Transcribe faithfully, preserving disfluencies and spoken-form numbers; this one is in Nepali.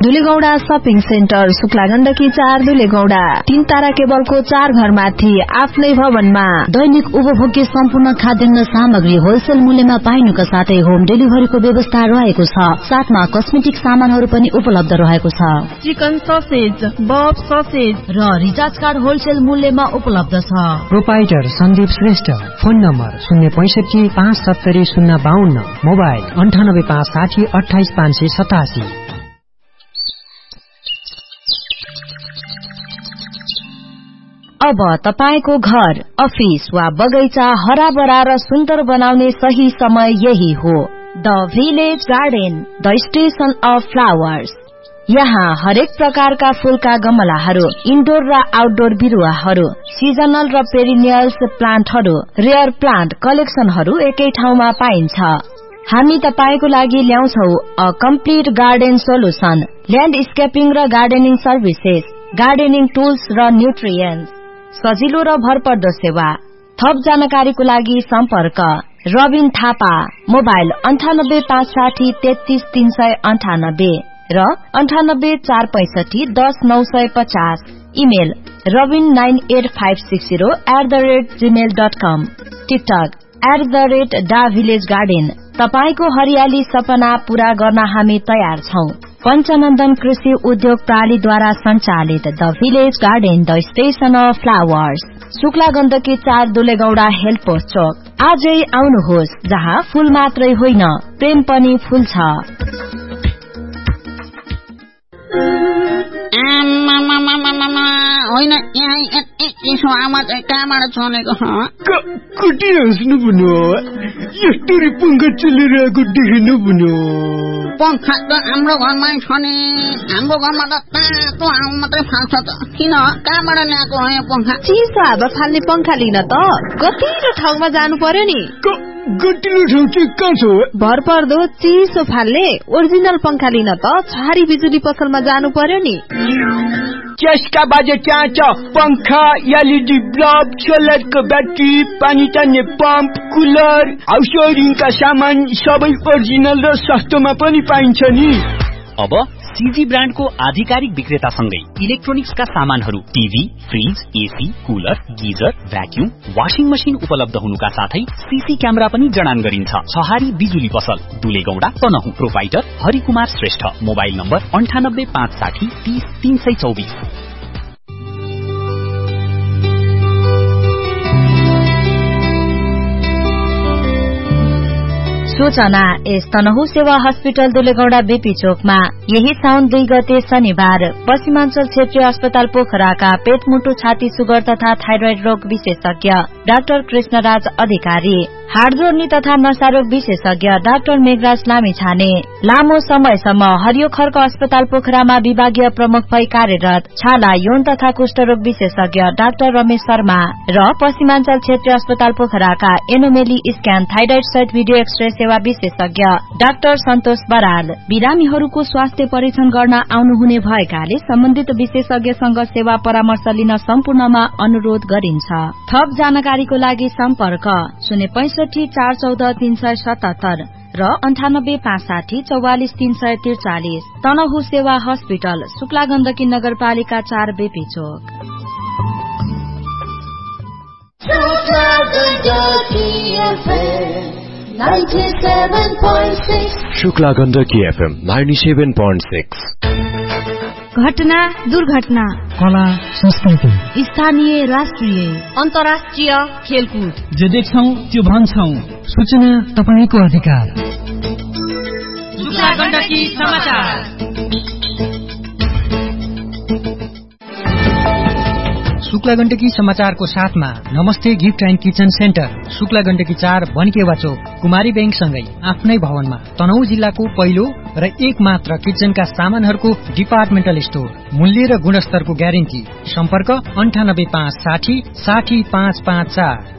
दुलेगौडा शपिङ सेन्टर, शुक्ला गण्डकी चार दुलेगौडा। तीन तारा केबलको चार घरमाथि आफ्नै भवनमा दैनिक उपभोग्य सम्पूर्ण खाद्यान्न सामग्री होलसेल मूल्यमा पाइनुका साथै होम डेलिभरीको व्यवस्था रहेको छ। साथमा कस्मेटिक सामानहरू पनि उपलब्ध रहेको छ। चिकन ससेज, बफ ससेज र रिचार्ज कार्ड होलसेल मूल्यमा उपलब्ध छ। Proprietor Sandeep Shrestha. Phone number शून्य पैंसठी पाँच सत्तरी शून्य बाहन्न, मोबाइल अन्ठानब्बे पाँच साठी अठाइस पाँच सय सतासी। अब तपाईको घर, अफिस वा बगैँचा हराभरा र सुन्दर बनाउने सही समय यही हो। The village garden, the station of flowers. यहाँ हरेक प्रकारका फूलका गमलाहरू, इन्डोर र आउटडोर बिरुवाहरू, सिजनल र पेरिनियल्स प्लान्टहरू, रेयर प्लान्ट कलेक्सनहरू एकै ठाउँमा पाइन्छ। हामी तपाईको लागि ल्याउँछौ अ कम्प्लिट गार्डन सोलुसन, ल्यान्डस्केपिङ र गार्डनिङ सर्भिसेस, गार्डनिङ टुल्स र न्युट्रिएन्ट्स, सजिलो र भरपर्दो सेवा। थप जानकारीको लागि सम्पर्क रबिन थापा, मोबाइल अन्ठानब्बे पाँच साठी तेत्तीस तीन सय अन्ठानब्बे र अन्ठानब्बे चार पैंसठी दस नौ सय पचास। Email Rabin nine at five six zero at the rate Gmail dot com. TikTok at the rate डा भिलेज गार्डन। तपाईको हरियाली सपना पूरा गर्न हामी तयार छौं। पञ्चनन्दन कृषि उद्योग प्रणालीद्वारा सञ्चालित the village garden, the station of flowers, Shukla Gandaki चार दुलेगौडा हेल्थ पोस्ट चोक। आजै आउनुहोस्, जहाँ फूल मात्रै होइन प्रेम पनि फूल छ। होइन यसो आवाज कहाँबाट चलेको कति हाँस्नु भन्यो, यस्तरी पंखा चलिरहेको देख्नु भन्यो। पंखा त हाम्रो घरमै छ नि, हाम्रो घरमा त तातो हावा मात्रै फाल्छ त। किन कहाँबाट ल्याएको हो यो पंखा? चिसो हावा फाल्ने पंखा लिन त गतिलो ठाउँमा जानु पर्यो नि। गतिलो ठाउँ चाहिँ कहाँ छ? भरपर्दो चिसो फाल्ने ओरिजिनल पंखा लिन त छहारी बिजुली पसलमा जानु पर्यो नि। त्यसका बाजे त्यहाँ छ पंखा, एलईडी बल्ब, सोलरको ब्याट्री, पानी तान्ने पम्प, कुलर, हाउस वायरिङका सामान सबै ओरिजिनल र सस्तोमा पनि पाइन्छ नि। अब सीजी ब्रान्डको आधिकारिक विक्रेतासँगै इलेक्ट्रोनिक्सका सामानहरू, TV, fridge, AC, cooler, geyser, vacuum, washing machine उपलब्ध हुनुका साथै सीसी क्यामेरा पनि जडान गरिन्छ। छहारी बिजुली पसल, दुलेगौडा, Tanahun. Proprietor Harikumar Shrestha. Mobile number अन्ठानब्बे पाँच साठी तीस तीन सय चौबिस। सूचना एस तनहुँ सेवा हस्पिटल दुलेगौडा बीपी चोकमा यही साउन दुई गते शनिबार पश्चिमाञ्चल क्षेत्रीय अस्पताल पोखराका पेट मुटु छाती सुगर तथा थाइरोइड रोग विशेषज्ञ डाक्टर कृष्णराज अधिकारी, हाड जोड्नी तथा नसारोग विशेषज्ञ डाक्टर मेघराज लामिछाने लामो समयसम्म हरियो खर्क अस्पताल पोखरामा विभागीय प्रमुख भई कार्यरत छाला यौन तथा कुष्ठरोग विशेषज्ञ डाक्टर रमेश शर्मा र पश्चिमाञ्चल क्षेत्रीय अस्पताल पोखराका एनोमेली स्क्यान थाइरोइड सहित भिडियो एक्सरे सेवा विशेषज्ञ डाक्टर सन्तोष बराल बिरामीहरूको स्वास्थ्य परीक्षण गर्न आउनुहुने भएकाले सम्बन्धित विशेषज्ञसँग सेवा परामर्श लिन सम्पूर्णमा अनुरोध गरिन्छ। थप जानकारीको लागि सम्पर्क शून्य पैंसठी चार चौध तीन सय सतहत्तर र अन्ठानब्बे पाँच साठी चौवालिस तीन सय त्रिचालिस। तनहुँ सेवा हस्पिटल, शुक्ला गण्डकी नगरपालिका चार बेपी चोक। Shukla Gandaki FM ninety-seven point six। घटना दुर्घटना, कला संस्कृति, स्थानीय राष्ट्रिय अन्तर्राष्ट्रिय खेलकुद, जे देख्छौ त्यो भन्छौ। सूचना तपाईको अधिकार। शुक्ला गण्डकी समाचार। शुक्ला गण्डकी समाचारको साथमा नमस्ते gift and kitchen centre, Shukla Gandaki चार बनकेवा चोक, कुमारी बैंक सँगै आफ्नै भवनमा तनहुँ जिल्लाको पहिलो र एक मात्र किचनका सामानहरूको डिपार्टमेन्टल स्टोर। मूल्य र गुणस्तरको ग्यारेन्टी। सम्पर्क अन्ठानब्बे पाँच साठी साठी पाँच पाँच चार।